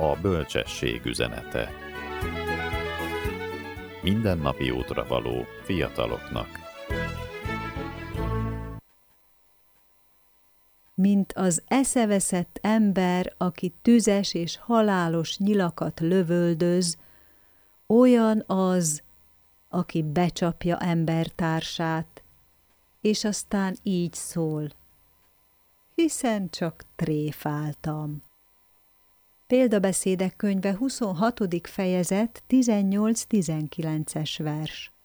A bölcsesség üzenete. Mindennapi útra való fiataloknak. Mint az eszeveszett ember, aki tüzes és halálos nyilakat lövöldöz, olyan az, aki becsapja embertársát, és aztán így szól: hiszen csak tréfáltam. Példabeszédek könyve 26. fejezet 18-19-es vers.